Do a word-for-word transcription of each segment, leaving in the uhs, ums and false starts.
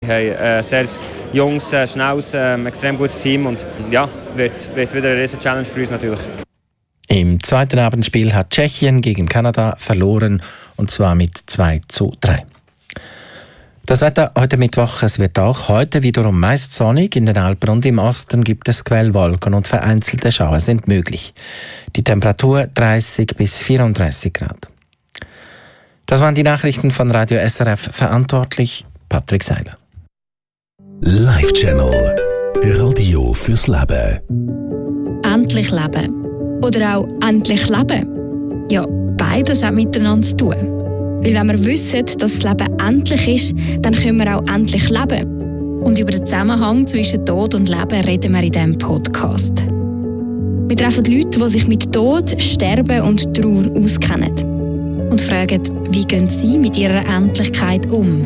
haben ein sehr junges, äh, schnelles, äh, extrem gutes Team und ja, wird, wird wieder eine riesen Challenge für uns natürlich. Im zweiten Abendspiel hat Tschechien gegen Kanada verloren, und zwar mit zwei zu drei. Das Wetter heute Mittwoch, es wird auch heute wiederum meist sonnig. In den Alpen und im Osten gibt es Quellwolken und vereinzelte Schauer sind möglich. Die Temperatur dreißig bis vierunddreißig Grad. Das waren die Nachrichten von Radio S R F, verantwortlich Patrick Seiler. Live Channel Radio fürs Leben. Endlich leben. Oder auch endlich leben. Ja, beides hat miteinander zu tun. Weil wenn wir wissen, dass das Leben endlich ist, dann können wir auch endlich leben. Und über den Zusammenhang zwischen Tod und Leben reden wir in diesem Podcast. Wir treffen Leute, die sich mit Tod, Sterben und Trauer auskennen. Und fragen, wie gehen sie mit ihrer Endlichkeit um?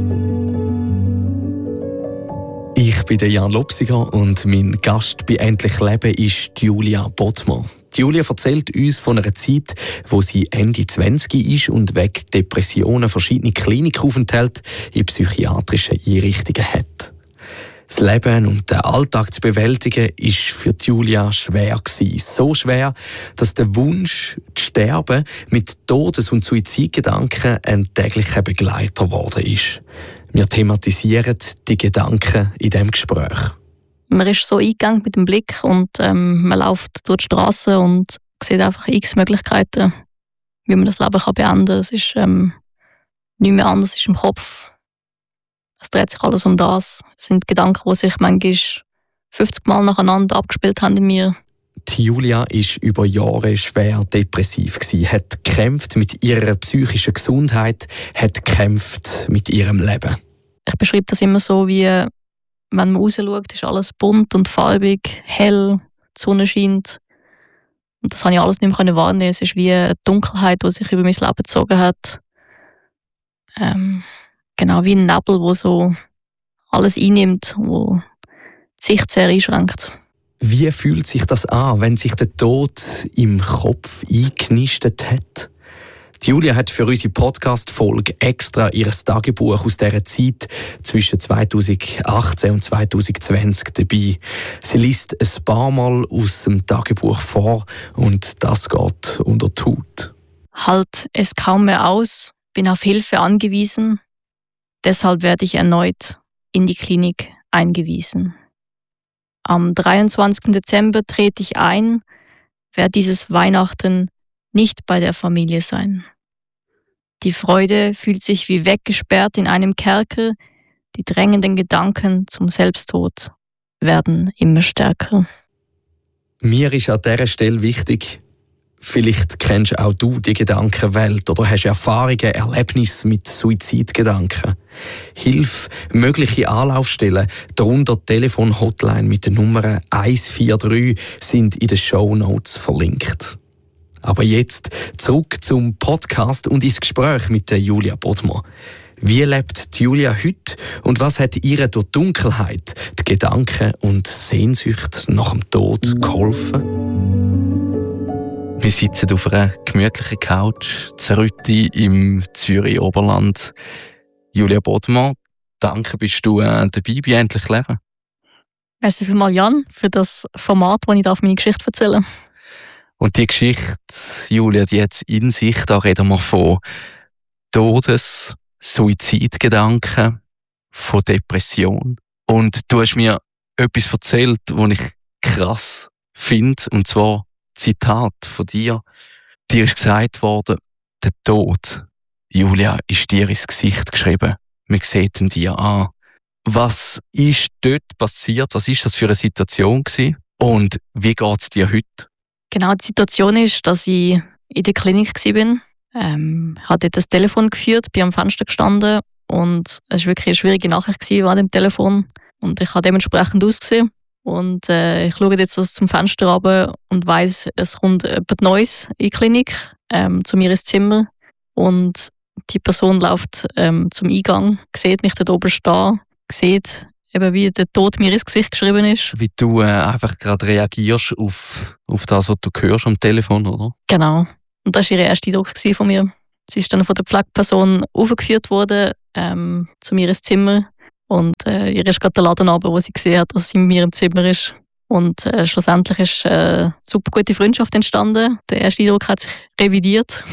Ich bin Jan Lopsiger und mein Gast bei «Endlich Leben» ist Julia Bodmer. Julia erzählt uns von einer Zeit, wo sie Ende zwanzig ist und wegen Depressionen verschiedene Klinikaufenthalte in psychiatrischen Einrichtungen hat. Das Leben und den Alltag zu bewältigen, ist für Julia schwer gewesen. So schwer, dass der Wunsch, zu sterben, mit Todes- und Suizidgedanken ein täglicher Begleiter geworden ist. Wir thematisieren die Gedanken in diesem Gespräch. Man ist so eingegangen mit dem Blick und ähm, man läuft durch die Straße und sieht einfach x Möglichkeiten, wie man das Leben kann beenden kann. Es ist ähm, nicht mehr anders, es ist im Kopf. Es dreht sich alles um das. Es sind Gedanken, die sich manchmal fünfzig Mal nacheinander abgespielt haben in mir. Die Julia war über Jahre schwer depressiv, hat gekämpft mit ihrer psychischen Gesundheit, hat gekämpft mit ihrem Leben. Ich beschreibe das immer so, wie wenn man rausschaut, ist alles bunt und farbig, hell, die Sonne scheint. Und das konnte ich alles nicht mehr wahrnehmen. Es ist wie eine Dunkelheit, die sich über mein Leben gezogen hat. Ähm, genau wie ein Nebel, der so alles einnimmt, wo die Sicht sehr einschränkt. Wie fühlt sich das an, wenn sich der Tod im Kopf eingenistet hat? Die Julia hat für unsere Podcast-Folge extra ihr Tagebuch aus dieser Zeit zwischen zweitausendachtzehn und zweitausendzwanzig dabei. Sie liest ein paar Mal aus dem Tagebuch vor und das geht unter die Haut. Halt es kaum mehr aus, bin auf Hilfe angewiesen. Deshalb werde ich erneut in die Klinik eingewiesen. Am dreiundzwanzigsten Dezember trete ich ein, werde dieses Weihnachten nicht bei der Familie sein. Die Freude fühlt sich wie weggesperrt in einem Kerker, die drängenden Gedanken zum Selbsttod werden immer stärker. Mir ist an dieser Stelle wichtig, vielleicht kennst auch du die Gedankenwelt oder hast Erfahrungen, Erlebnisse mit Suizidgedanken. Hilf, mögliche Anlaufstellen, darunter die Telefon-Hotline mit der Nummer eins vier drei sind in den Shownotes verlinkt. Aber jetzt zurück zum Podcast und ins Gespräch mit der Julia Bodmer. Wie lebt die Julia heute und was hat ihr durch die Dunkelheit, die Gedanken und Sehnsucht nach dem Tod geholfen? Wir sitzen auf einer gemütlichen Couch, Zerrütti im Zürich-Oberland. Julia Bodmer, danke, bist du äh, dabei bei «Endlich Leben». Merci vielmals, Jan, für das Format, wo ich meine Geschichte erzählen darf. Und die Geschichte, Julia, die jetzt in sich, da reden wir von Todes-, Suizidgedanken, von Depression. Und du hast mir etwas erzählt, was ich krass finde, und zwar Zitat von dir. Dir ist gesagt worden, der Tod, Julia, ist dir ins Gesicht geschrieben. Man sieht ihn dir an. Was ist dort passiert? Was ist das für eine Situation gewesen? Und wie geht es dir heute? Genau, die Situation ist, dass ich in der Klinik war. Ähm, ich habe dort das Telefon geführt, bin am Fenster gestanden und es war wirklich eine schwierige Nachricht an dem Telefon. Und ich habe dementsprechend ausgesehen. Und äh, ich schaue jetzt also zum Fenster runter und weiss, es kommt jemand Neues in die Klinik, ähm, zu mir ins Zimmer. Und die Person läuft ähm, zum Eingang, sieht mich dort oben stehen, sieht, eben wie der Tod mir ins Gesicht geschrieben ist. Wie du äh, einfach gerade reagierst auf, auf das, was du hörst am Telefon, oder? Genau. Und das war ihr erster Eindruck von mir. Sie ist dann von der Pflegeperson aufgeführt worden, ähm, zu mir ins Zimmer. Und äh, ihr ist gerade der Laden runter, wo sie gesehen hat, dass sie in mir im Zimmer ist. Und äh, schlussendlich ist äh, eine super gute Freundschaft entstanden. Der erste Eindruck hat sich revidiert.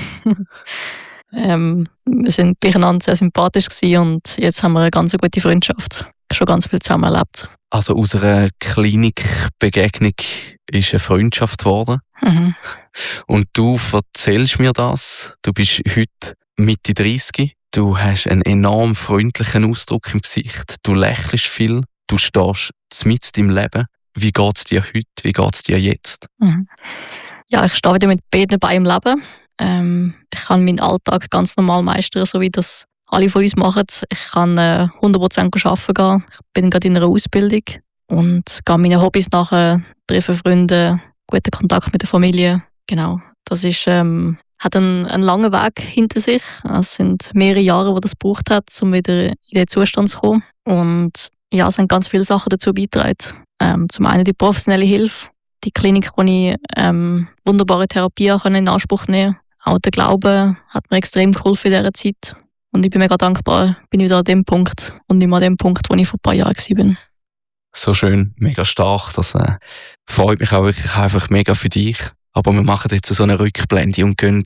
ähm, wir sind beieinander sehr sympathisch gewesen und jetzt haben wir eine ganz gute Freundschaft. Schon ganz viel zusammen erlebt. Also aus einer Klinikbegegnung ist eine Freundschaft geworden. Mhm. Und du erzählst mir das. Du bist heute Mitte dreißig. Du hast einen enorm freundlichen Ausdruck im Gesicht. Du lächelst viel. Du stehst mitten im Leben. Wie geht es dir heute? Wie geht es dir jetzt? Mhm. Ja, ich stehe wieder mit beiden Beinen im Leben. Ähm, ich kann meinen Alltag ganz normal meistern, so wie das alle von uns machen. Ich kann äh, hundert Prozent arbeiten gehen. Ich bin gerade in einer Ausbildung und gehe meinen Hobbys nachher, treffe Freunde, guten Kontakt mit der Familie. Genau, das ist, ähm, hat einen, einen langen Weg hinter sich. Es sind mehrere Jahre, die das gebraucht hat, um wieder in den Zustand zu kommen. Und ja, es haben ganz viele Sachen dazu beigetragen. Ähm, zum einen die professionelle Hilfe, die Klinik, wo ich ähm, wunderbare Therapie in Anspruch nehmen konnte. Auch der Glaube hat mir extrem geholfen in dieser Zeit. Und ich bin mega dankbar, bin ich wieder an dem Punkt und nicht mehr an dem Punkt, wo ich vor ein paar Jahren war. So schön, mega stark. Das äh, freut mich auch wirklich einfach mega für dich. Aber wir machen jetzt so eine Rückblende und gehen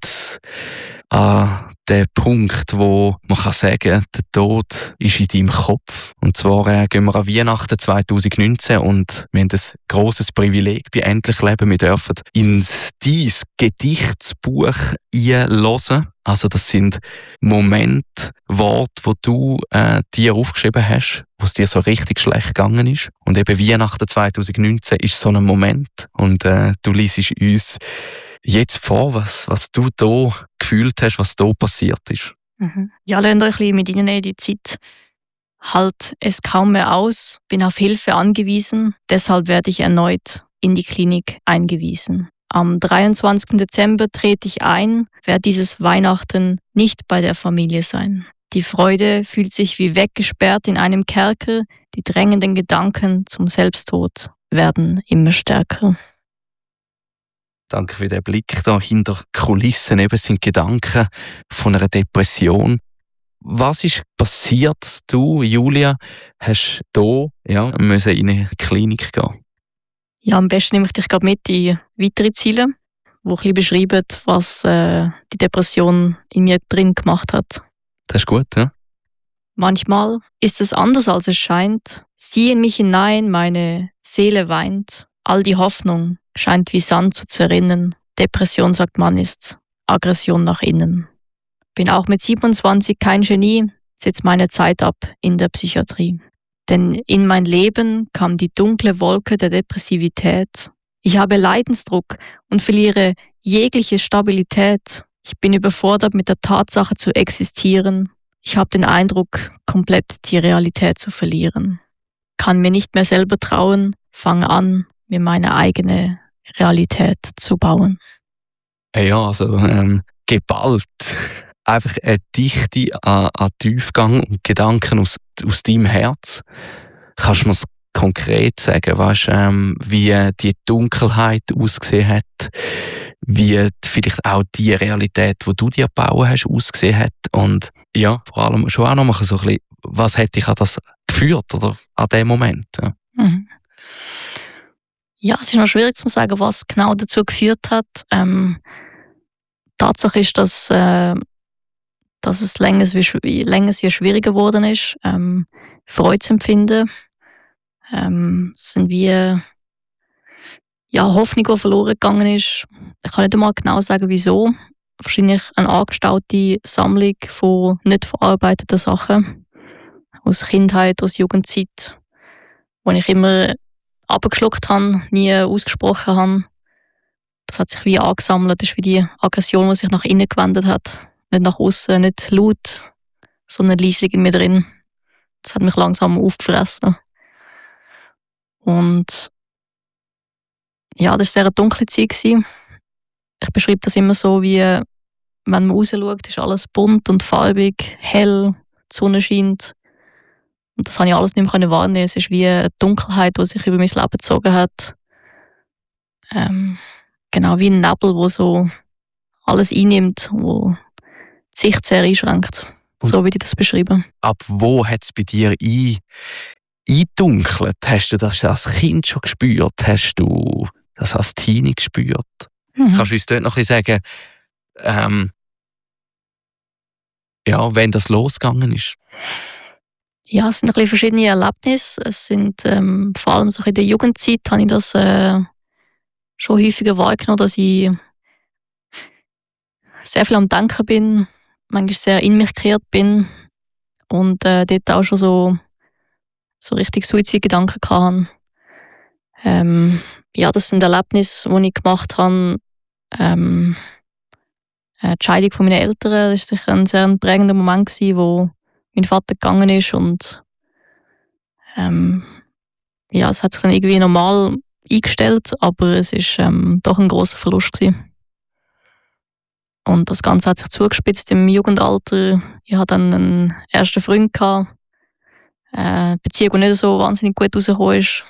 an den Punkt, wo man kann sagen, der Tod ist in deinem Kopf. Und zwar äh, gehen wir an Weihnachten zwanzig neunzehn und wir haben ein grosses Privileg bei «Endlich Leben». Wir dürfen in dein Gedichtsbuch einhören. Also das sind Momente, Worte, die du äh, dir aufgeschrieben hast, wo es dir so richtig schlecht gegangen ist. Und eben Weihnachten zwanzig neunzehn ist so ein Moment. Und äh, du liest uns jetzt vor, was, was du da gefühlt hast, was da passiert ist. Mhm. Ja, lernt euch ein bisschen mit ihnen in die Zeit. Halt es kaum mehr aus, bin auf Hilfe angewiesen, deshalb werde ich erneut in die Klinik eingewiesen. Am dreiundzwanzigsten Dezember trete ich ein, werde dieses Weihnachten nicht bei der Familie sein. Die Freude fühlt sich wie weggesperrt in einem Kerker, die drängenden Gedanken zum Selbsttod werden immer stärker. Danke für den Blick da hinter Kulissen. Eben sind Gedanken von einer Depression. Was ist passiert, dass du, Julia, hast hier ja, müssen in eine Klinik gehen? Ja, am besten nehme ich dich gerade mit in weitere Ziele, die ein bisschen beschreiben, was äh, die Depression in mir drin gemacht hat. Das ist gut, ja? Manchmal ist es anders, als es scheint. Sieh in mich hinein, meine Seele weint. All die Hoffnung scheint wie Sand zu zerrinnen. Depression, sagt man, ist Aggression nach innen. Bin auch mit siebenundzwanzig kein Genie, setze meine Zeit ab in der Psychiatrie. Denn in mein Leben kam die dunkle Wolke der Depressivität. Ich habe Leidensdruck und verliere jegliche Stabilität. Ich bin überfordert mit der Tatsache zu existieren. Ich habe den Eindruck, komplett die Realität zu verlieren. Kann mir nicht mehr selber trauen, fange an, mir meine eigene Realität zu bauen. Ja, also ähm, geballt. Einfach eine Dichte an, an Tiefgang und Gedanken aus, aus deinem Herz. Kannst du mir das konkret sagen, weißt, ähm, wie die Dunkelheit ausgesehen hat, wie vielleicht auch die Realität, die du dir gebaut hast, ausgesehen hat und ja, vor allem schon auch noch mal so ein bisschen, was hat dich an das geführt oder an dem Moment? Ja. Mhm. Ja, es ist noch schwierig zu sagen, was genau dazu geführt hat. Ähm, Tatsache ist, dass, äh, dass es länger länger sehr schwieriger geworden ist, ähm, Freude zu empfinden. Ähm, es sind wie ja, Hoffnung, die verloren gegangen ist. Ich kann nicht einmal genau sagen, wieso. Wahrscheinlich eine angestaute Sammlung von nicht verarbeiteten Sachen. Aus Kindheit, aus Jugendzeit, wo ich immer abgeschluckt habe, nie ausgesprochen habe. Das hat sich wie angesammelt. Das ist wie die Aggression, die sich nach innen gewendet hat. Nicht nach außen, nicht laut, sondern leislich in mir drin. Das hat mich langsam aufgefressen. Und ja, das war eine sehr dunkle Zeit. Ich beschreibe das immer so, wie wenn man rausschaut, ist alles bunt und farbig, hell, die Sonne scheint. Und das konnte ich alles nicht mehr wahrnehmen. Es ist wie eine Dunkelheit, die sich über mein Leben gezogen hat. Ähm, genau wie ein Nebel, der so alles einnimmt, wo die Sicht sehr einschränkt. So würde ich das beschreiben. Ab wo hat es bei dir ein, eingedunkelt? Hast du das als Kind schon gespürt? Hast du das als Teenie gespürt? Mhm. Kannst du uns dort noch ein bisschen sagen, ähm, ja, wenn das losgegangen ist? Ja, es sind ein bisschen verschiedene Erlebnisse. Es sind ähm, vor allem so in der Jugendzeit habe ich das äh, schon häufiger wahrgenommen, dass ich sehr viel am Denken bin, manchmal sehr in mich gekehrt bin und äh, dort auch schon so, so richtig Suizidgedanken hatte. Ähm, ja, das sind Erlebnisse, die ich gemacht habe. Ähm, die Scheidung von meinen Eltern, das war sicher ein sehr prägender Moment, wo mein Vater gegangen ist und ähm, ja, es hat sich dann irgendwie normal eingestellt, aber es war ähm, doch ein grosser Verlust gewesen. Und das Ganze hat sich zugespitzt im Jugendalter. Ich hatte dann einen ersten Freund gehabt, äh, Beziehung, die nicht so wahnsinnig gut rausgekommen ist.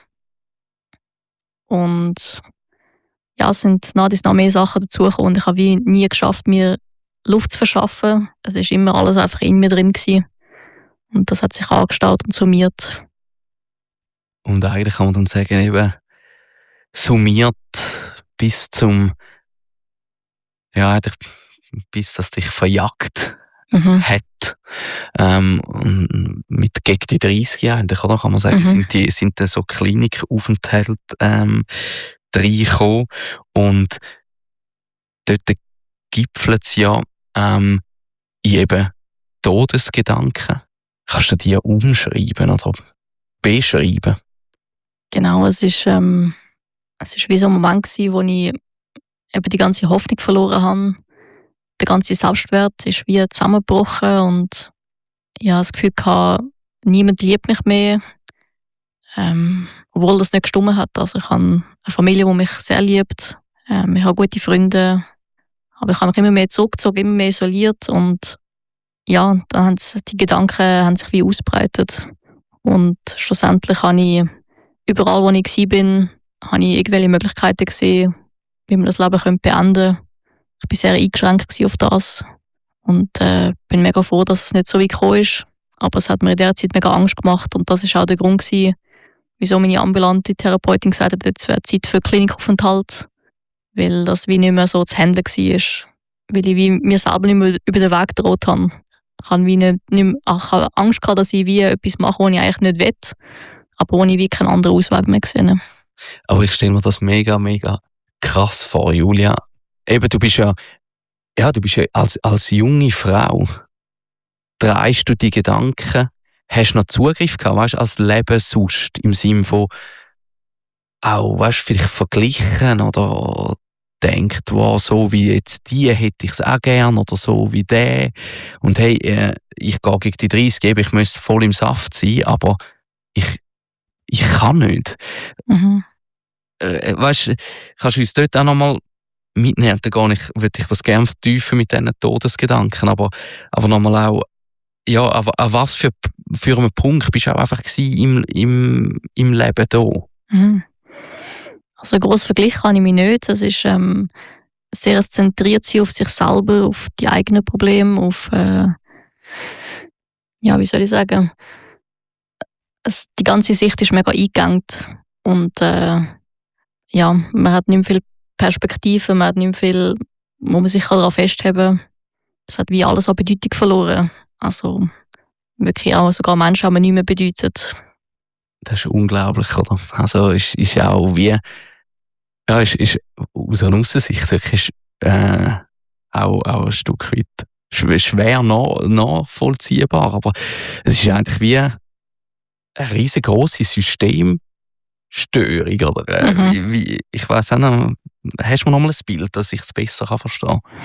Und ja, es sind nach dies noch mehr Sachen dazugekommen und ich habe wie nie geschafft, mir Luft zu verschaffen. Es war immer alles einfach in mir drin gewesen. Und das hat sich angestaut und summiert. Und eigentlich kann man dann sagen, eben summiert bis zum, ja, bis das dich verjagt mhm. hat. Ähm, mit gegen die dreißig Jahren, oder, kann man sagen, mhm. sind, die, sind da so Klinikaufenthalte ähm, reingekommen. Und dort gipfelt es ja ähm, in eben Todesgedanken. Kannst du die umschreiben oder beschreiben? Genau, es ist, ähm, es ist wie so ein Moment gewesen, wo ich eben die ganze Hoffnung verloren habe. Der ganze Selbstwert ist wie zusammengebrochen und ich habe das Gefühl gehabt, niemand liebt mich mehr. Ähm, obwohl das nicht gestimmt hat. Also ich habe eine Familie, die mich sehr liebt. Ähm, ich habe gute Freunde. Aber ich habe mich immer mehr zurückgezogen, immer mehr isoliert. Und ja, dann haben die Gedanken haben sich wie ausgebreitet. Und schlussendlich habe ich überall, wo ich war, habe ich irgendwelche Möglichkeiten gesehen, wie man das Leben beenden könnte. Ich war sehr eingeschränkt auf das. Und äh, bin mega froh, dass es nicht so weit gekommen ist. Aber es hat mir in der Zeit mega Angst gemacht. Und das war auch der Grund gewesen, wieso meine ambulante Therapeutin gesagt hat, jetzt wäre Zeit für Klinikaufenthalt. Weil das wie nicht mehr so zu handeln war. Weil ich wie mir selber nicht mehr über den Weg gedroht habe. Ich habe, wie nicht, nicht mehr, ich habe Angst gehabt, dass ich wie etwas mache, was ich eigentlich nicht will. Aber wo ich wie keinen anderen Ausweg mehr gesehen habe. Aber ich stelle mir das mega, mega krass vor, Julia. Eben, du bist ja, ja, du bist ja als, als junge Frau, drehst du die Gedanken, hast noch Zugriff gehabt, weißt, als Leben sonst, im Sinne von auch, weißt, vielleicht verglichen oder denkt, wow, so wie jetzt die hätte ich es auch gern oder so wie der. Und hey, äh, ich gehe gegen die dreißig, eben, ich müsste voll im Saft sein, aber ich, ich kann nicht. Mhm. Äh, weißt, kannst du uns dort auch nochmal mitnehmen? Da gar nicht, würde ich das gerne vertiefen mit diesen Todesgedanken, aber, aber nochmal auch, ja, an, an was für, für einen Punkt bist du auch einfach im, im, im Leben da? Mhm. Also einen grossen Vergleich habe ich mich nicht. Es ist ähm, sehr zentriert sein auf sich selber, auf die eigenen Probleme, auf, äh, ja, wie soll ich sagen, es, die ganze Sicht ist mega eingegangen und äh, ja, man hat nicht mehr viel Perspektive, man hat nicht mehr viel, wo man sich daran festheben kann. Es hat wie alles an Bedeutung verloren. Also wirklich auch sogar Menschen haben nicht mehr bedeutet. Das ist unglaublich, oder? Also ist, ist auch wie, ja, ist, ist aus einer Aussicht wirklich äh, auch, auch ein Stück weit schwer, schwer nach, nachvollziehbar, aber es ist eigentlich wie eine riesengroße Systemstörung, oder? Äh, mhm. wie, wie, ich weiss auch noch, hast du noch mal ein Bild, dass ich es besser verstehen kann?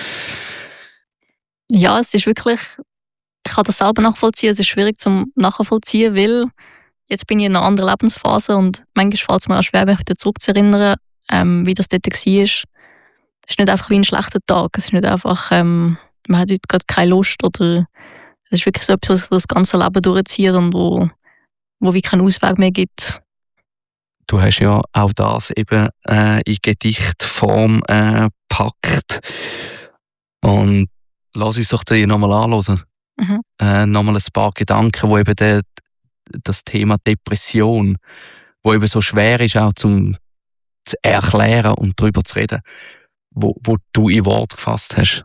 Ja, es ist wirklich, ich kann das selber nachvollziehen, es ist schwierig zum nachvollziehen, weil jetzt bin ich in einer anderen Lebensphase und manchmal fällt es mir auch schwer, mich wieder zurückzuerinnern, ähm, wie das dort war. Es ist nicht einfach wie ein schlechter Tag, es ist nicht einfach, ähm, man hat heute gerade keine Lust oder es ist wirklich so etwas, was sich das ganze Leben durchzieht und wo, wo wie keinen Ausweg mehr gibt. Du hast ja auch das eben äh, in Gedichtform äh, gepackt. Und lass uns doch die nochmal anhören. Mhm. Äh, nochmal ein paar Gedanken, wo eben der, das Thema Depression, wo eben so schwer ist, auch zum zu erklären und darüber zu reden, wo, wo du in Worte gefasst hast.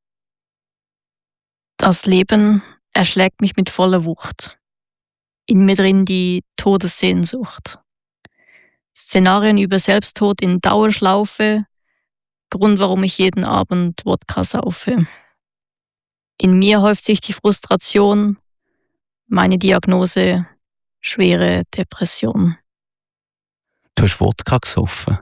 Das Leben erschlägt mich mit voller Wucht. In mir drin die Todessehnsucht. Szenarien über Selbsttod in Dauerschlaufe, Grund, warum ich jeden Abend Wodka saufe. In mir häuft sich die Frustration, meine Diagnose, schwere Depression. Du hast Wodka gesoffen.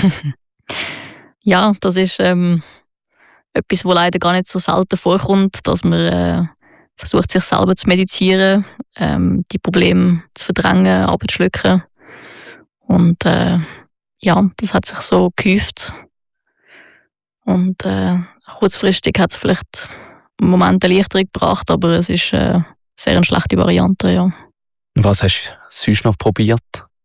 Ja, das ist ähm, etwas, was leider gar nicht so selten vorkommt, dass man äh, versucht, sich selber zu medizieren, ähm, die Probleme zu verdrängen, abzuschlucken. Und äh, ja, das hat sich so gehäuft. Und äh, kurzfristig hat es vielleicht einen Moment eine Erleichterung gebracht, aber es ist äh, sehr eine schlechte Variante, ja. Was hast du sonst noch probiert?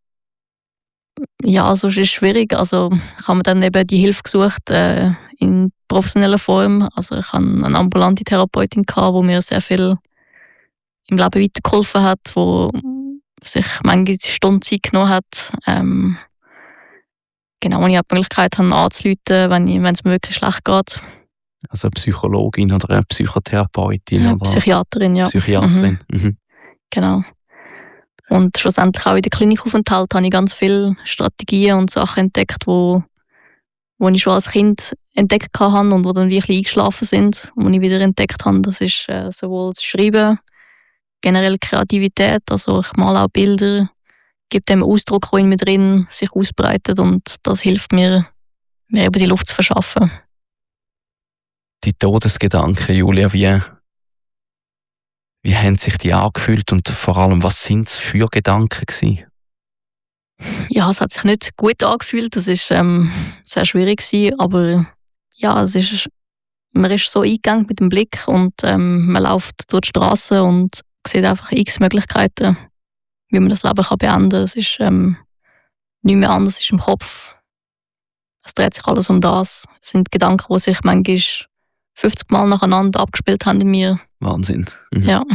Ja, sonst ist es schwierig. Also ich habe mir dann eben die Hilfe gesucht äh, in professioneller Form. Also ich hatte eine ambulante Therapeutin, die mir sehr viel im Leben weitergeholfen hat, die sich manche Stunden Zeit genommen hat. Ähm, genau, und ich habe die Möglichkeit habe, anzurufen, wenn, ich, wenn es mir wirklich schlecht geht. Also eine Psychologin oder eine Psychotherapeutin? Ja, oder Psychiaterin, ja. Psychiaterin. Mhm. Mhm. Genau. Und schlussendlich auch in der Klinikaufenthalt habe ich ganz viele Strategien und Sachen entdeckt, wo, wo ich schon als Kind entdeckt habe und wo dann wirklich eingeschlafen sind. Und ich wieder entdeckt habe, das ist äh, sowohl das Schreiben, generell Kreativität, also ich male auch Bilder, gebe dem Ausdruck, der in mir drin sich ausbreitet, und das hilft mir, mir eben die Luft zu verschaffen. Die Todesgedanken, Julia, wie, wie haben sich die angefühlt und vor allem, was sind es für Gedanken gewesen? Ja, es hat sich nicht gut angefühlt, das ist ähm, sehr schwierig gewesen, aber ja, es ist, man ist so eingegangen mit dem Blick und ähm, man läuft durch die Straße und sieht einfach x Möglichkeiten, wie man das Leben kann beenden kann. Es ist ähm, nicht mehr anders, es ist im Kopf. Es dreht sich alles um das. Es sind Gedanken, die sich manchmal fünfzig Mal nacheinander abgespielt haben in mir. Wahnsinn. Mhm. Ja.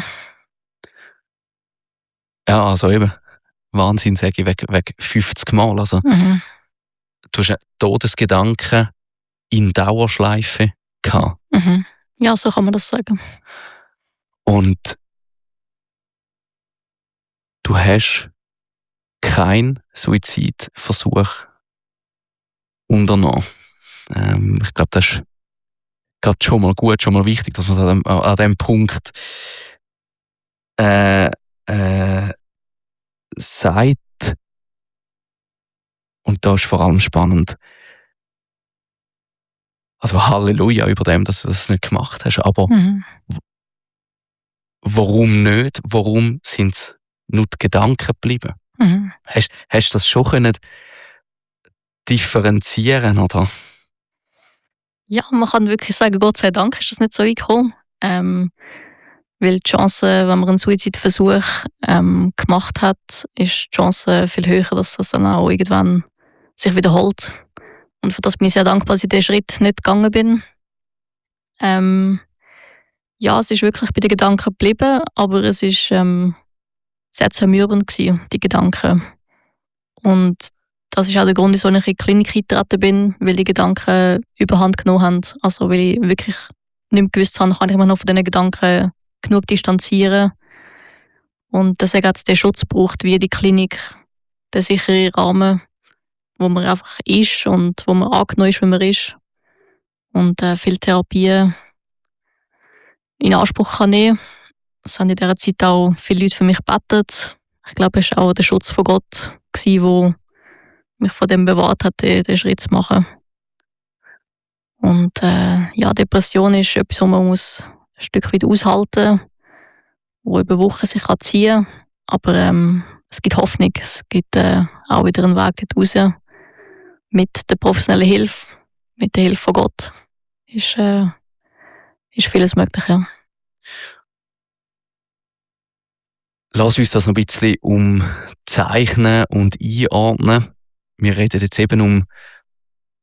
Ja, also eben, Wahnsinn sage ich, wegen, wegen fünfzig Mal. Also, Mhm. du hast einen Todesgedanken in Dauerschleife gehabt. Mhm. Ja, so kann man das sagen. Und du hast keinen Suizidversuch unternommen. Ähm, ich glaube, das ist gerade schon mal gut, schon mal wichtig, dass man an dem, an dem Punkt äh, äh, sagt. Und da ist vor allem spannend. Also Halleluja über dem, dass du das nicht gemacht hast. Aber Mhm. warum nicht? Warum sind es nur die Gedanken geblieben? Mhm. Hast, hast du das schon können differenzieren, oder? Ja, man kann wirklich sagen, Gott sei Dank ist das nicht so weit gekommen. Ähm, weil die Chance, wenn man einen Suizidversuch ähm, gemacht hat, ist die Chance viel höher, dass das dann auch irgendwann sich wiederholt. Und für das bin ich sehr dankbar, dass ich diesen Schritt nicht gegangen bin. Ähm, ja, es ist wirklich bei den Gedanken geblieben, aber es ist ähm, sehr zermürbend gewesen, die Gedanken. Und das ist auch der Grund, wieso ich in die Klinik eingetreten bin, weil die Gedanken überhand genommen haben. Also weil ich wirklich nicht mehr gewusst habe, kann ich mich noch von diesen Gedanken genug distanzieren. Und deswegen hat es den Schutz gebraucht, wie die Klinik, den sicheren Rahmen, wo man einfach ist und wo man angenommen ist, wie man ist. Und äh, viele Therapien in Anspruch kann nehmen. Es haben in dieser Zeit auch viele Leute für mich gebetet. Ich glaube, es war auch der Schutz von Gott, der mich von dem bewahrt hat, den, den Schritt zu machen. Und äh, ja, Depression ist etwas, was man muss ein Stück weit aushalten muss, wo über Wochen sich kann ziehen kann. Aber ähm, es gibt Hoffnung, es gibt äh, auch wieder einen Weg dort raus. Mit der professionellen Hilfe, mit der Hilfe von Gott, ist, äh, ist vieles möglich. Ja. Lass uns das noch ein bisschen umzeichnen und einordnen. Wir reden jetzt eben um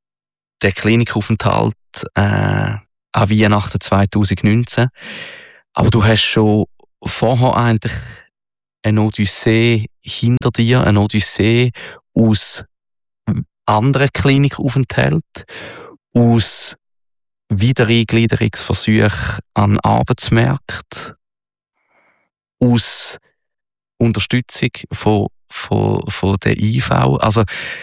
den Klinikaufenthalt äh, an Weihnachten zwanzig neunzehn. Aber du hast schon vorher eigentlich eine Odyssee hinter dir, eine Odyssee aus anderen Klinikaufenthalten, aus Wiedereingliederungsversuchen an Arbeitsmärkten, aus Unterstützung von, von, von der I V. Also,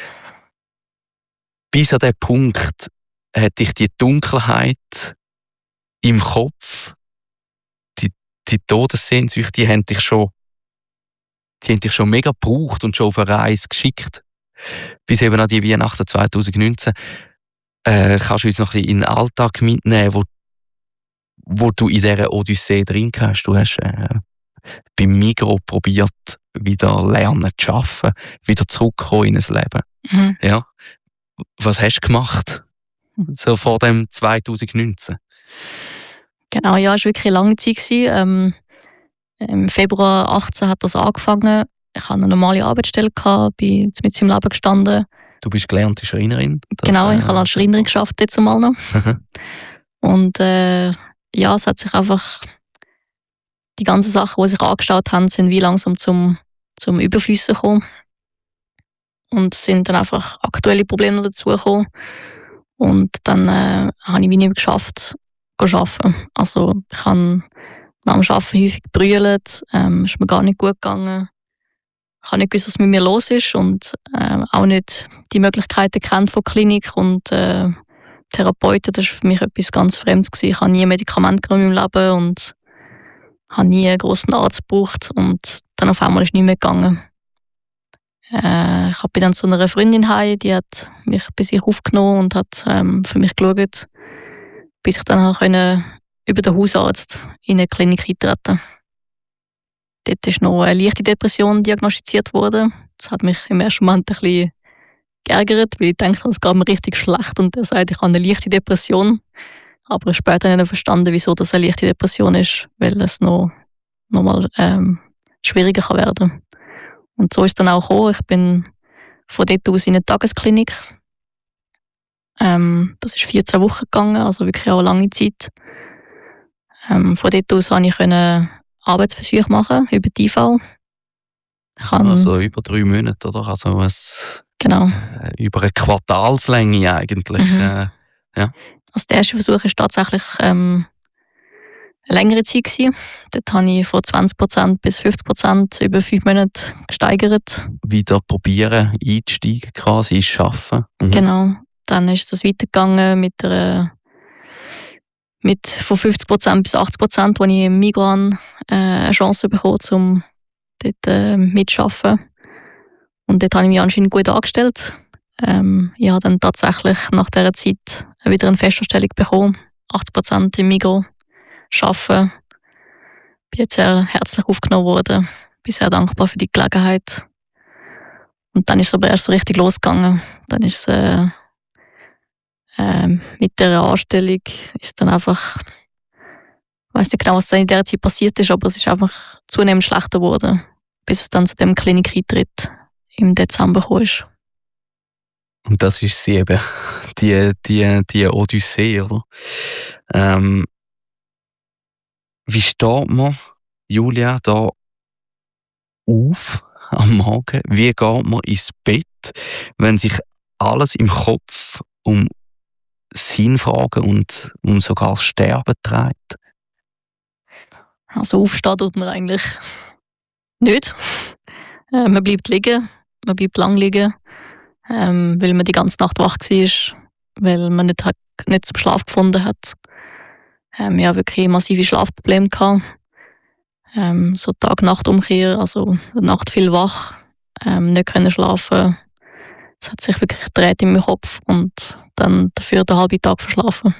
bis an diesen Punkt hat dich die Dunkelheit im Kopf, die, die Todessehnsucht, die haben dich schon, die haben dich schon mega gebraucht und schon auf eine Reise geschickt. Bis eben an die Weihnachten zwanzig neunzehn. Äh, kannst du uns noch ein bisschen in den Alltag mitnehmen, wo, wo du in dieser Odyssee drin hast? Du hast äh, beim Migros probiert, wieder lernen zu arbeiten, wieder zurückkommen in ein Leben. Mhm. Ja. Was hast du gemacht? So vor dem zwanzig neunzehn? Genau, ja, es war wirklich eine lange Zeit. Ähm, Im Februar achtzehn hat das angefangen. Ich hatte eine normale Arbeitsstelle, gehabt, bin mit im Leben gestanden. Du bist gelernte Schreinerin? Das, genau, ich äh, habe als Schreinerin gearbeitet, jetzt mal noch. Und äh, ja, es hat sich einfach, die ganzen Sachen, die sich angestaut haben, sind wie langsam zum, zum Überflüssen gekommen. Und es sind dann einfach aktuelle Probleme dazugekommen. Und dann äh, habe ich wie nicht mehr geschafft, zu arbeiten. Also ich habe nach dem Arbeiten häufig gebrüllt, ähm, ist mir gar nicht gut gegangen. Ich habe nicht gewusst, was mit mir los ist und äh, auch nicht die Möglichkeiten kennt von Klinik und äh, Therapeuten. Das war für mich etwas ganz Fremdes gewesen. Ich habe nie Medikamente genommen im Leben und habe nie einen grossen Arzt gebraucht und dann auf einmal ist es nicht mehr gegangen. Äh, ich bin dann zu einer Freundin heim, die hat mich bei sich aufgenommen und hat ähm, für mich geschaut, bis ich dann können über den Hausarzt in eine Klinik eintreten. Dort ist noch eine leichte Depression diagnostiziert worden. Das hat mich im ersten Moment ein bisschen geärgert, weil ich dachte, es geht mir richtig schlecht und er sagt, ich habe eine leichte Depression. Aber später habe ich verstanden, wieso das eine leichte Depression ist, weil es noch, noch mal ähm, schwieriger kann werden. Und so ist es dann auch gekommen. Ich bin von dort aus in eine Tagesklinik. Ähm, das ist vierzehn Wochen gegangen, also wirklich auch eine lange Zeit. Ähm, von dort aus konnte ich Arbeitsversuche machen über die I V. Ich kann, also über drei Monate, oder? Also es, genau. Äh, über eine Quartalslänge eigentlich. Mhm. Äh, ja. Also der erste Versuch war tatsächlich ähm, eine längere Zeit gewesen. Dort habe ich von zwanzig Prozent bis fünfzig Prozent über fünf Monate gesteigert. Wieder probieren, einzusteigen quasi, ins Arbeiten. Mhm. Genau. Dann ist es weitergegangen mit einer mit von fünfzig Prozent bis achtzig Prozent, wo ich im Migros äh, eine Chance bekommen, um dort äh, mitzuarbeiten. Und dort habe ich mich anscheinend gut angestellt. Ähm, ich habe dann tatsächlich nach dieser Zeit wieder eine Festanstellung bekommen. achtzig Prozent im Migros arbeiten. Bin jetzt sehr herzlich aufgenommen worden. Bin sehr dankbar für die Gelegenheit. Und dann ist es aber erst so richtig losgegangen. Dann ist es äh, Ähm, mit der Anstellung ist dann einfach, ich weiss nicht genau, was dann in dieser Zeit passiert ist, aber es ist einfach zunehmend schlechter geworden, bis es dann zu dem Klinikeintritt im Dezember gekommen ist. Und das ist sie eben, die, die, die Odyssee, oder? Ähm, wie steht man, Julia, da auf am Morgen? Wie geht man ins Bett, wenn sich alles im Kopf um Sinnfragen und um sogar das Sterben treibt? Also aufstehen tut man eigentlich nicht. Äh, man bleibt liegen, man bleibt lang liegen, ähm, weil man die ganze Nacht wach war, weil man nicht, hat, nicht zum Schlaf gefunden hat. Ähm, ich hatte wirklich massive Schlafprobleme gehabt. Ähm, so Tag-Nacht-Umkehr, also Nacht viel wach, ähm, nicht können schlafen. Es hat sich wirklich gedreht in meinem Kopf und dann dafür den halben Tag verschlafen.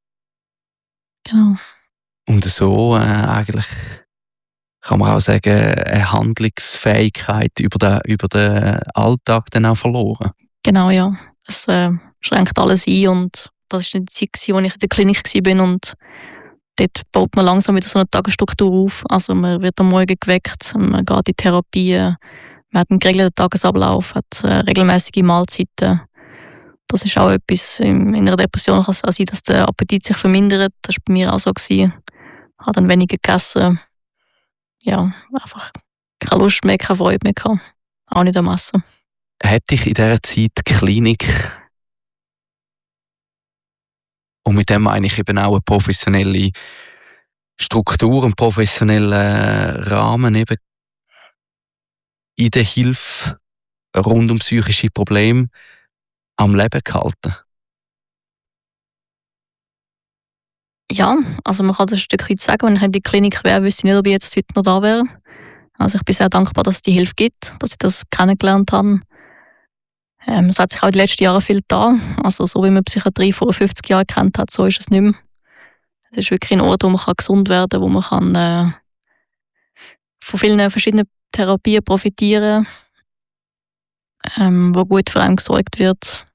Genau. Und so äh, eigentlich kann man auch sagen, eine Handlungsfähigkeit über den, über den Alltag dann auch verloren. Genau, ja. Es äh, schränkt alles ein und das war die Zeit, wo ich in der Klinik war und dort baut man langsam wieder so eine Tagesstruktur auf. Also man wird am Morgen geweckt, man geht in Therapie, man hat einen geregelten Tagesablauf, hat äh, regelmäßige Mahlzeiten. Das ist auch etwas, in einer Depression kann es auch sein, dass der Appetit sich vermindert. Das war bei mir auch so gewesen. Ich habe dann weniger gegessen. Ja, einfach keine Lust mehr, keine Freude mehr gehabt. Auch nicht am Essen. Hätte ich in dieser Zeit die Klinik, und mit dem meine ich eben auch eine professionelle Struktur, einen professionellen Rahmen eben in der Hilfe rund um psychische Probleme am Leben gehalten? Ja, also man kann das ein Stück weit sagen, wenn ich in die Klinik wäre, wüsste ich nicht, ob ich jetzt heute noch da wäre. Also ich bin sehr dankbar, dass es die Hilfe gibt, dass ich das kennengelernt habe. Ähm, es hat sich auch in den letzten Jahren viel getan. Also so wie man Psychiatrie vor fünfzig Jahren kennt hat, so ist es nicht mehr. Es ist wirklich ein Ort, wo man gesund werden kann, wo man kann, äh, von vielen verschiedenen Therapien profitieren kann, ähm, wo gut für einen gesorgt wird.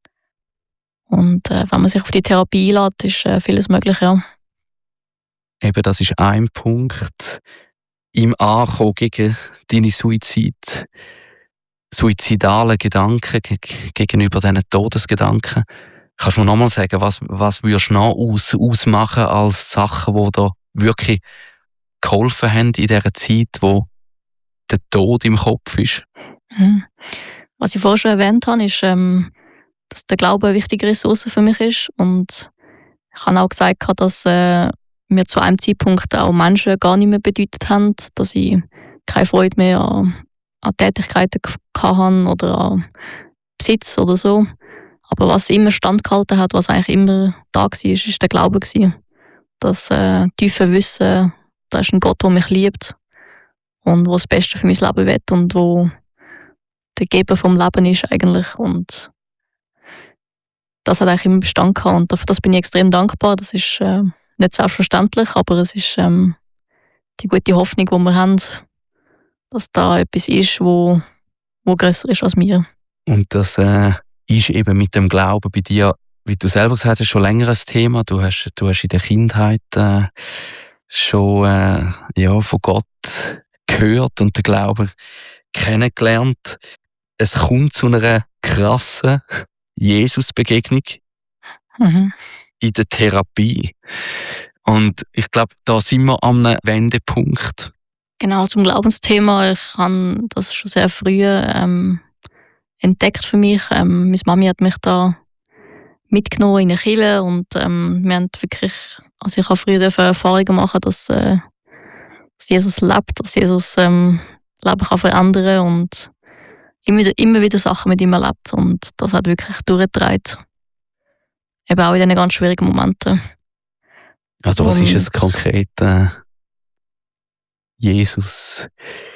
Und äh, wenn man sich auf die Therapie einlässt, ist äh, vieles möglich, ja. Eben, das ist ein Punkt im Ankommen gegen deine Suizid, suizidalen Gedanken, geg- gegenüber diesen Todesgedanken. Kannst du mir nochmal sagen, was, was würdest du noch aus, ausmachen als Sachen, die da wirklich geholfen haben in dieser Zeit, wo der Tod im Kopf ist? Mhm. Was ich vorher schon erwähnt habe, ist, ähm, dass der Glaube eine wichtige Ressource für mich ist. Und ich habe auch gesagt, dass äh, mir zu einem Zeitpunkt auch Menschen gar nicht mehr bedeutet haben, dass ich keine Freude mehr an, an Tätigkeiten hatte oder an Besitz oder so. Aber was immer standgehalten hat, was eigentlich immer da war, ist, ist der Glaube gewesen. Das äh, tiefe Wissen, da ist ein Gott, der mich liebt und der das Beste für mein Leben will und wo der Geber vom Leben ist eigentlich. Und das hat eigentlich immer Bestand gehabt und dafür das bin ich extrem dankbar. Das ist äh, nicht selbstverständlich, aber es ist ähm, die gute Hoffnung, die wir haben, dass da etwas ist, wo, wo grösser ist als wir. Und das äh, ist eben mit dem Glauben bei dir, wie du selber gesagt hast, schon länger ein Thema. Du hast, du hast in der Kindheit äh, schon äh, ja, von Gott gehört und den Glauben kennengelernt. Es kommt zu einer krassen Jesus-Begegnung Mhm. in der Therapie. Und ich glaube, da sind wir an einem Wendepunkt. Genau, zum Glaubensthema. Ich habe das schon sehr früh ähm, entdeckt für mich. Ähm, meine Mami hat mich da mitgenommen in eine Kirche und ähm, wir haben wirklich, also ich habe früher Erfahrungen machen, dass, äh, dass Jesus lebt, dass Jesus ähm, Leben kann verändern und immer wieder, immer wieder Sachen mit ihm erlebt und das hat wirklich durchgetragen. Eben auch in diesen ganz schwierigen Momenten. Also was Und- ist es konkret? Äh, Jesus,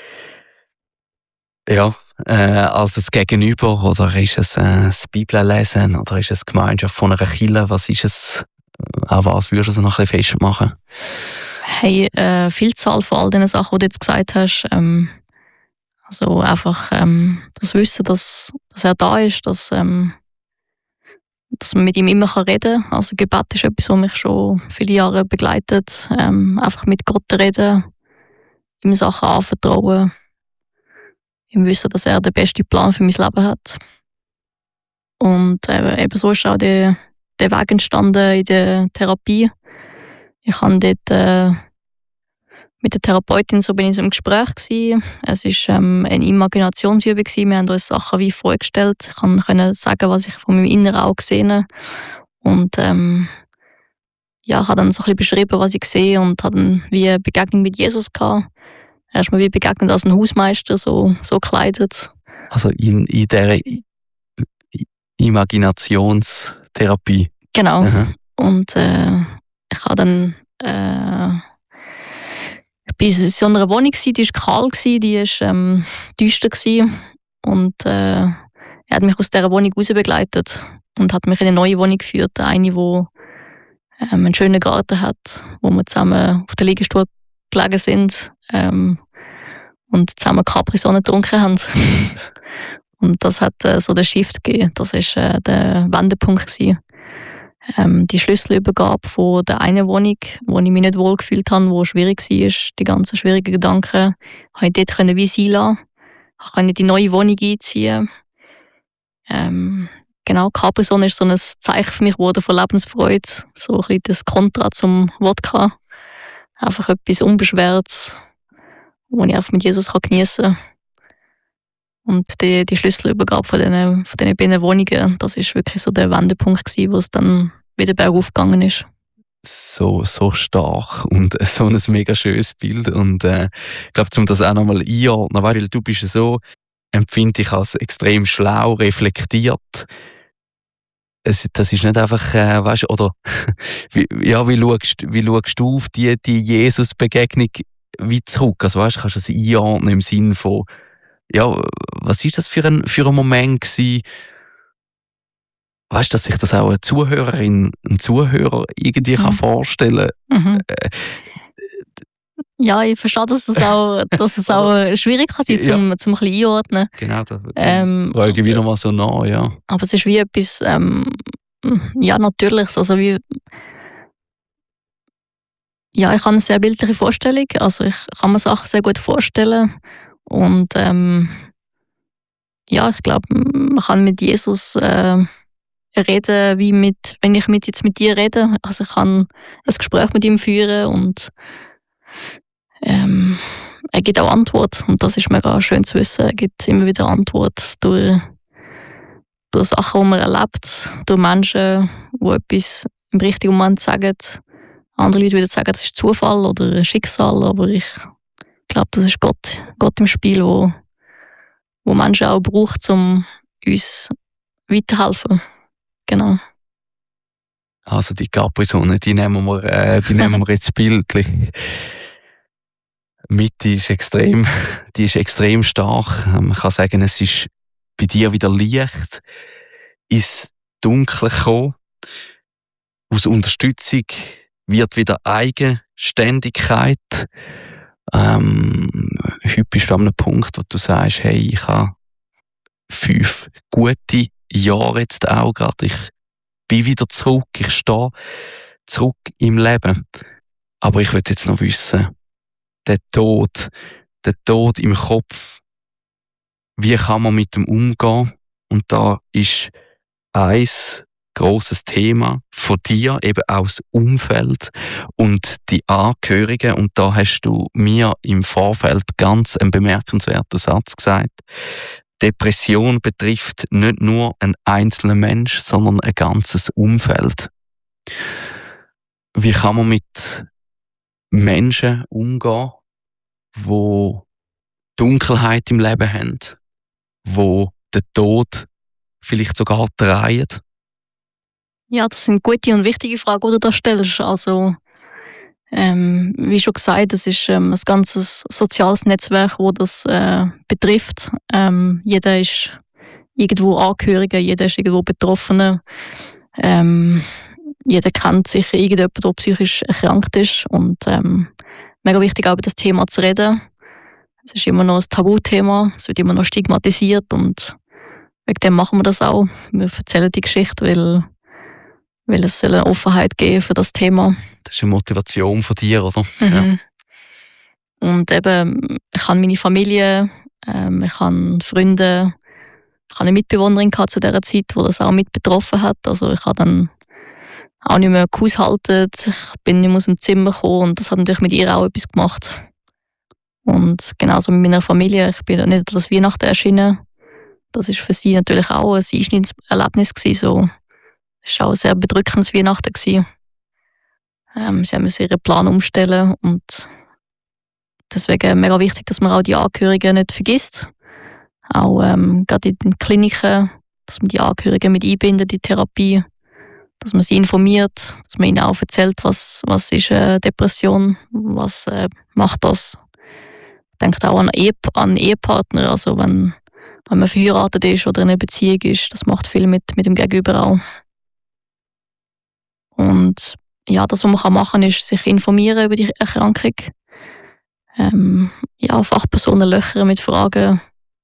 ja, äh, als es Gegenüber, oder ist es äh, das Bibellesen, oder ist es die Gemeinschaft von einer Kirche? Was ist es? An was würdest du es noch ein bisschen festmachen? Hey, äh, Vielzahl von all diesen Sachen, die du jetzt gesagt hast. Ähm, also einfach ähm, das Wissen, dass, dass er da ist, dass, ähm, dass man mit ihm immer reden kann. Also Gebet ist etwas, was mich schon viele Jahre begleitet. Ähm, einfach mit Gott reden, ihm Sachen anvertrauen, ihm wissen, dass er den besten Plan für mein Leben hat. Und äh, eben so ist auch der, der Weg entstanden in der Therapie. Ich habe dort äh, mit der Therapeutin so bin ich so im Gespräch gewesen. Es war ähm, eine Imaginationsübung gewesen. Wir haben uns Sachen wie vorgestellt. Ich konnte sagen, was ich von meinem inneren Auge gesehen habe. Und ähm, ja, habe dann so ein bisschen beschrieben, was ich sehe und habe dann wie eine Begegnung mit Jesus gehabt. Er ist mir wie begegnet als ein Hausmeister, so, so gekleidet. Also in, in dieser I- I- Imaginationstherapie. Genau. Aha. Und äh, ich habe dann äh, ich bin in so einer Wohnung gsi, die war kahl gsi, die war ähm, düster gsi. Und äh, er hat mich aus dieser Wohnung raus begleitet und hat mich in eine neue Wohnung geführt, eine, wo ähm, einen schönen Garten hat, wo wir zusammen auf der Liegestuhl gelegen sind ähm, und zusammen Capri-Sonne getrunken haben. Und das hat äh, so den Shift gegeben. Das war äh, der Wendepunkt gewesen. Ähm, die Schlüsselübergabe von der einen Wohnung, wo ich mich nicht wohl gefühlt habe, wo schwierig war, die ganzen schwierigen Gedanken, konnte ich dort können wie sein lassen. Ich konnte in die neue Wohnung einziehen. Ähm, genau, Capri-Sonne ist so ein Zeichen für mich geworden von Lebensfreude, so ein bisschen das Kontra zum Wodka. einfach etwas Unbeschwertes, wo ich einfach mit Jesus geniessen kann. Und die, die Schlüsselübergabe von diesen, von diesen beiden Wohnungen, das war wirklich so der Wendepunkt gewesen, wo es dann wieder bergauf gegangen ist. So, so stark und so ein mega schönes Bild. Und äh, ich glaube, um das auch nochmal einordnen, weil du bist so, empfinde ich als extrem schlau, reflektiert. Es, das ist nicht einfach, äh, weißt du, oder wie, ja, wie schaust, wie schaust du auf die, die Jesus-Begegnung wie zurück? Also weißt du, kannst du das einordnen im Sinne von, ja, was ist das für ein, für ein Moment gewesen? Weißt du, dass sich das auch eine Zuhörerin, ein Zuhörer irgendwie mhm. kann vorstellen kann? Mhm. Ja, ich verstehe, dass es auch, dass es auch schwierig kann sein, zum, ja. zum ein bisschen einordnen. Genau, da ähm, war ich wieder mal so nah, ja. Aber es ist wie etwas, ähm, ja, Natürliches. Also wie, ja, ich habe eine sehr bildliche Vorstellung. Also ich kann mir Sachen sehr gut vorstellen. Und ähm, ja, ich glaube, man kann mit Jesus äh, reden, wie mit, wenn ich mit, jetzt mit dir rede. Also ich kann ein Gespräch mit ihm führen und ähm, er gibt auch Antwort. Und das ist mega schön zu wissen. Er gibt immer wieder Antwort durch, durch Sachen, die man erlebt, durch Menschen, die etwas im richtigen Moment sagen. Andere Leute würden sagen, das ist Zufall oder Schicksal, aber ich Ich glaube, das ist Gott, Gott im Spiel, wo, wo Menschen auch braucht, um uns weiterhelfen. Genau. Also die Capri-Sonne, die nehmen wir, äh, die nehmen wir jetzt bildlich. Mitte ist extrem, die ist extrem stark. Man kann sagen, es ist bei dir wieder Licht ins Dunkle gekommen. Aus Unterstützung wird wieder Eigenständigkeit. Ähm, heute bist du an einem Punkt, wo du sagst, hey, ich habe fünf gute Jahre jetzt auch gerade. Ich bin wieder zurück, ich stehe zurück im Leben. Aber ich will jetzt noch wissen, der Tod, der Tod im Kopf, wie kann man mit dem umgehen? Und da ist eins grosses Thema von dir, eben auch das Umfeld und die Angehörigen. Und da hast du mir im Vorfeld ganz einen bemerkenswerten Satz gesagt. Depression betrifft nicht nur einen einzelnen Mensch, sondern ein ganzes Umfeld. Wie kann man mit Menschen umgehen, die Dunkelheit im Leben haben, die den Tod vielleicht sogar drehen? Ja, das sind gute und wichtige Fragen, die du da stellst. Also, ähm, wie schon gesagt, es ist ähm, ein ganzes soziales Netzwerk, das das äh, betrifft. Ähm, jeder ist irgendwo Angehöriger, jeder ist irgendwo Betroffener. Ähm, jeder kennt sicher irgendjemanden, der psychisch erkrankt ist. Und ähm, mega wichtig, auch über das Thema zu reden. Es ist immer noch ein Tabuthema, es wird immer noch stigmatisiert und wegen dem machen wir das auch. Wir erzählen die Geschichte, weil weil es eine Offenheit geben für das Thema. Das ist eine Motivation von dir, oder? Mhm. Ja. Und eben, ich habe meine Familie, ähm, ich habe Freunde, ich habe eine Mitbewohnerin gehabt zu dieser Zeit, die das auch mit betroffen hat. Also ich habe dann auch nicht mehr gehaushalten, ich bin nicht mehr aus dem Zimmer gekommen und das hat natürlich mit ihr auch etwas gemacht. Und genauso mit meiner Familie, ich bin nicht an das Weihnachten erschienen. Das war für sie natürlich auch ein Einschnittserlebnis gewesen, so. Es war auch ein sehr bedrückendes Weihnachten. Ähm, sie mussten ihren Plan umstellen und deswegen mega wichtig, dass man auch die Angehörigen nicht vergisst. Auch ähm, gerade in den Kliniken, dass man die Angehörigen mit einbindet in die Therapie, dass man sie informiert, dass man ihnen auch erzählt, was, was ist eine Depression, was äh, macht das. Denkt auch an, Ehe, an Ehepartner, also wenn, wenn man verheiratet ist oder in einer Beziehung ist, das macht viel mit, mit dem Gegenüber auch. Und ja, das, was man machen kann, ist sich informieren über die Erkrankung. Ähm, ja, Fachpersonen löchern mit Fragen.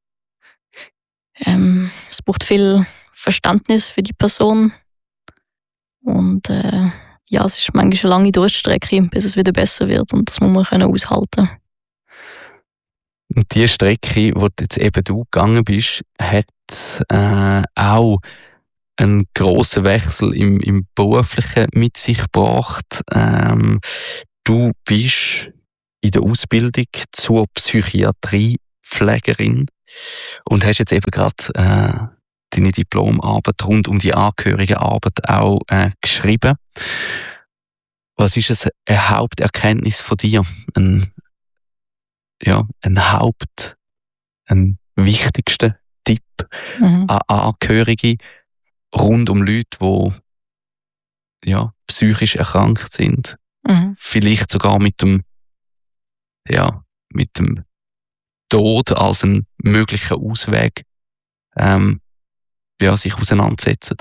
Ähm, es braucht viel Verständnis für die Person. Und äh, ja, es ist manchmal eine lange Durststrecke, bis es wieder besser wird. Und das muss man können aushalten. Und die Strecke, wo jetzt eben du gegangen bist, hat äh, auch einen grossen Wechsel im, im Beruflichen mit sich gebracht. Ähm, Du bist in der Ausbildung zur Psychiatriepflegerin und hast jetzt eben gerade äh, deine Diplomarbeit rund um die Angehörigenarbeit auch äh, geschrieben. Was ist es, eine Haupterkenntnis von dir? Ein, ja, ein Haupt, ein wichtigster Tipp mhm. an Angehörige rund um Leute, die ja, psychisch erkrankt sind. Mhm. Vielleicht sogar mit dem, ja, mit dem Tod als einen möglichen Ausweg ähm, ja, sich auseinandersetzen.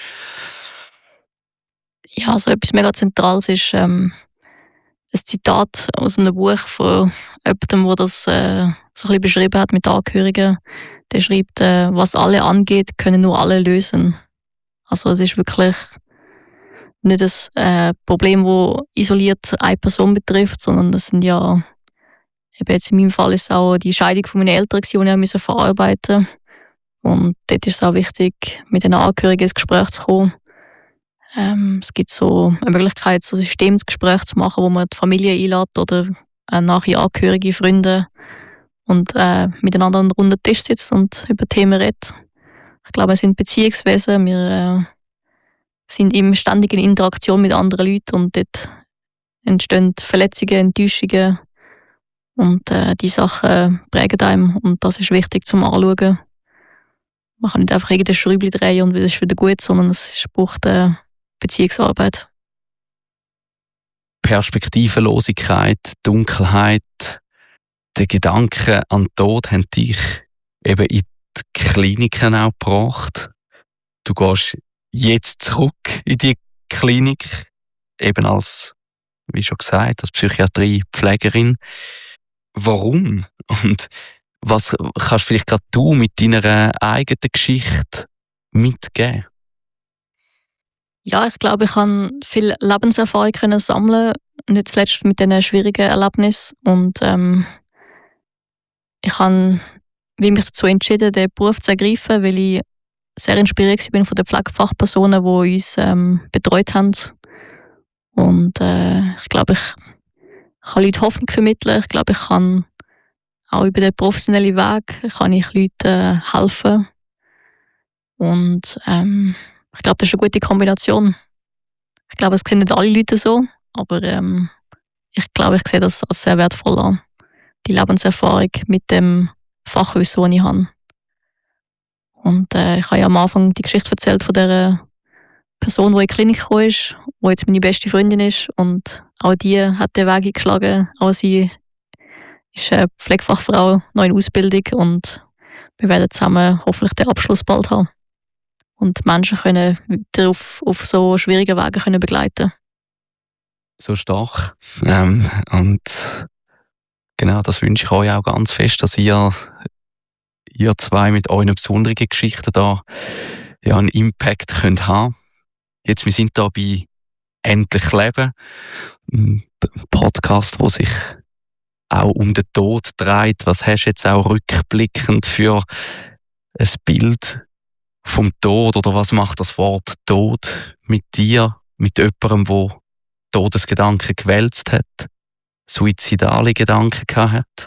Ja, also etwas mega Zentrales ist ähm, ein Zitat aus einem Buch von jemandem, der das äh, so ein bisschen beschrieben hat mit Angehörigen. Der schreibt, äh, was alle angeht, können nur alle lösen. Also es ist wirklich nicht ein äh, Problem, das isoliert eine Person betrifft, sondern das sind ja, eben jetzt in meinem Fall ist es auch die Scheidung von meinen Eltern, die ich musste verarbeiten. Und dort ist es auch wichtig, mit den Angehörigen ins Gespräch zu kommen. Ähm, es gibt so eine Möglichkeit, so ein Systemsgespräch zu machen, wo man die Familie einlädt oder äh, nachher Angehörige, Freunde und äh, miteinander an einem runden Tisch sitzt und über Themen redet. Ich glaube, wir sind Beziehungswesen, wir äh, sind in ständigen Interaktion mit anderen Leuten und dort entstehen Verletzungen, Enttäuschungen und äh, die Sachen prägen einem und das ist wichtig zum Anschauen. Man kann nicht einfach irgendein Schräubchen drehen und es ist wieder gut, sondern es braucht äh, Beziehungsarbeit. Perspektivenlosigkeit, Dunkelheit, der Gedanke an den Tod haben dich eben in die Kliniken auch gebracht. Du gehst jetzt zurück in die Klinik, eben als, wie schon gesagt, als Psychiatriepflegerin. Warum? Und was kannst vielleicht gerade du mit deiner eigenen Geschichte mitgeben? Ja, ich glaube, ich kann viel Lebenserfahrung können sammeln, nicht zuletzt mit diesen schwierigen Erlebnissen. Und ähm, ich habe mich dazu entschieden, den Beruf zu ergreifen, weil ich sehr inspiriert bin von den Pflegefachpersonen, die uns ähm, betreut haben. Und äh, ich glaube, ich kann Leuten Hoffnung vermitteln. Ich glaube, ich kann auch über den professionellen Weg kann ich Leuten äh, helfen. Und ähm, ich glaube, das ist eine gute Kombination. Ich glaube, es sehen nicht alle Leute so, aber ähm, ich glaube, ich sehe das als sehr wertvoll an. Die Lebenserfahrung mit dem Fachwissen, das ich habe. Und äh, ich habe ja am Anfang die Geschichte erzählt von der Person, die in die Klinik gekommen ist, die jetzt meine beste Freundin ist. Und auch die hat den Weg eingeschlagen. Auch sie ist eine Pflegefachfrau, noch in Ausbildung. Und wir werden zusammen hoffentlich den Abschluss bald haben. Und Menschen können weiter auf, auf so schwierigen Wegen können begleiten. So stark. Ähm, und genau, das wünsche ich euch auch ganz fest, dass ihr, ihr zwei mit euren besonderen Geschichten da ja, einen Impact könnt haben. Jetzt, wir sind da bei «Endlich Leben», ein Podcast, wo sich auch um den Tod dreht. Was hast du jetzt auch rückblickend für ein Bild vom Tod oder was macht das Wort Tod mit dir, mit jemandem, der Todesgedanken gewälzt hat, suizidale Gedanken gehabt hat?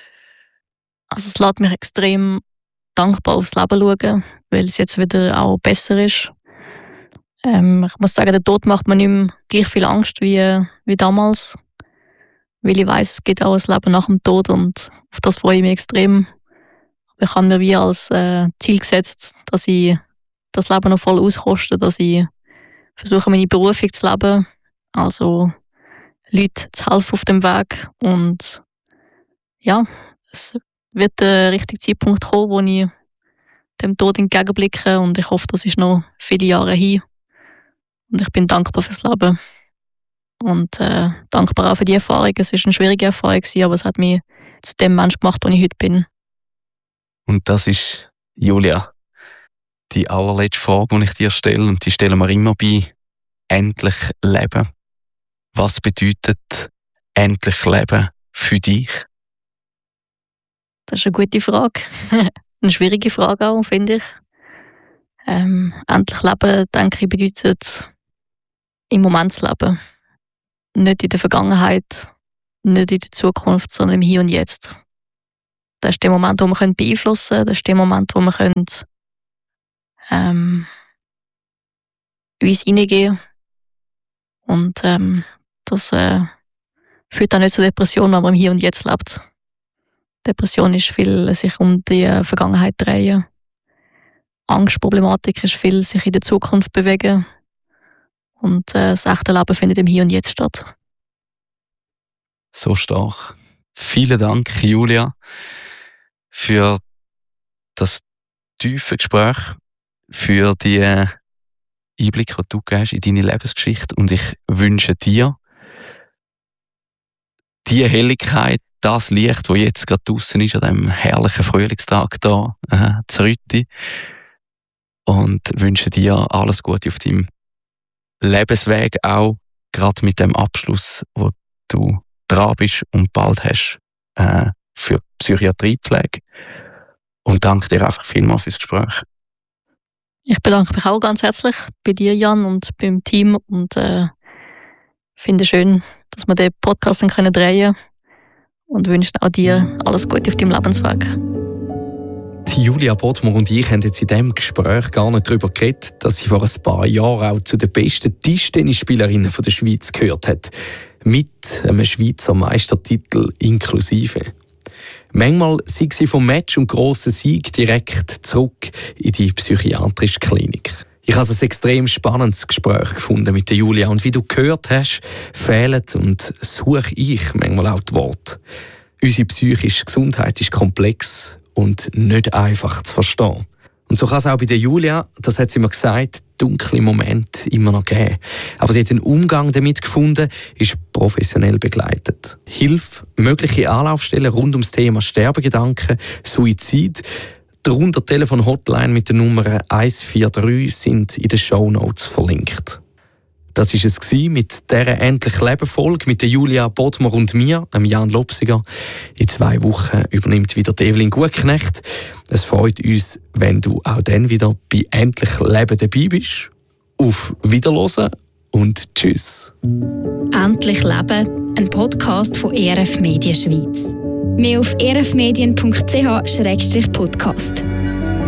Also es lässt mich extrem dankbar aufs Leben schauen, weil es jetzt wieder auch besser ist. Ähm, ich muss sagen, der Tod macht mir nicht mehr gleich viel Angst wie, wie damals, weil ich weiss, es gibt auch ein Leben nach dem Tod und auf das freue ich mich extrem. Ich habe mir wie als äh, Ziel gesetzt, dass ich das Leben noch voll auskoste, dass ich versuche, meine Berufung zu leben, also Leuten zu helfen auf dem Weg. Und ja, es wird der richtige Zeitpunkt kommen, wo ich dem Tod entgegenblicke und ich hoffe, das ist noch viele Jahre hin. Und ich bin dankbar fürs Leben und äh, dankbar auch für die Erfahrung. Es war eine schwierige Erfahrung, aber es hat mich zu dem Mensch gemacht, der ich heute bin. Und das ist, Julia, die allerletzte Frage, die ich dir stelle, und die stellen wir immer bei «Endlich Leben». Was bedeutet «Endlich Leben» für dich? Das ist eine gute Frage. Eine schwierige Frage auch, finde ich. Ähm, «Endlich Leben», denke ich, bedeutet im Moment zu leben. nicht in der Vergangenheit, nicht in der Zukunft, sondern im Hier und Jetzt. Das ist der Moment, wo wir beeinflussen können, das ist der Moment, wo wir können, ähm, uns hineingehen können. Und ähm, das äh, führt auch nicht zur Depression, wenn man im Hier und Jetzt lebt. Depression ist viel sich um die Vergangenheit drehen. Angstproblematik ist viel sich in der Zukunft bewegen. Und äh, das echte Leben findet im Hier und Jetzt statt. So stark. Vielen Dank, Julia, für das tiefe Gespräch, für die Einblicke, die du gibst in deine Lebensgeschichte. Und ich wünsche dir die Helligkeit, das Licht, das jetzt gerade draussen ist, an diesem herrlichen Frühlingstag hier, äh, zu Rütti. Und wünsche dir alles Gute auf deinem Lebensweg, auch gerade mit dem Abschluss, wo du dran bist und bald hast äh, für Psychiatriepflege. Und danke dir einfach vielmals fürs Gespräch. Ich bedanke mich auch ganz herzlich bei dir, Jan, und beim Team und äh, finde es schön, dass wir den Podcast dann können drehen können und wünsche auch dir alles Gute auf deinem Lebensweg. Die Julia Bodmer und ich haben jetzt in diesem Gespräch gar nicht darüber geredet, dass sie vor ein paar Jahren auch zu den besten Tischtennisspielerinnen der Schweiz gehört hat. Mit einem Schweizer Meistertitel inklusive. Manchmal sei sie vom Match und grossen Sieg direkt zurück in die psychiatrische Klinik. Ich habe ein extrem spannendes Gespräch gefunden mit der Julia und wie du gehört hast, fehlen und suche ich manchmal auch die Worte. Unsere psychische Gesundheit ist komplex und nicht einfach zu verstehen. Und so kann es auch bei der Julia, das hat sie mir gesagt, dunkle Momente immer noch geben. Aber sie hat einen Umgang damit gefunden, ist professionell begleitet. Hilfe, mögliche Anlaufstellen rund ums Thema Sterbegedanken, Suizid, darunter Telefon-Hotline mit der Nummer eins vier drei sind in den Shownotes verlinkt. Das war es mit dieser «Endlich Leben»-Folge mit der Julia Bodmer und mir, dem Jan Lopsiger. In zwei Wochen übernimmt wieder Evelyn Gutknecht. Es freut uns, wenn du auch dann wieder bei «Endlich Leben» dabei bist. Auf Wiederhören und tschüss. «Endlich Leben», ein Podcast von E R F Medien Schweiz. Mehr auf e r f medien punkt c h slash podcast.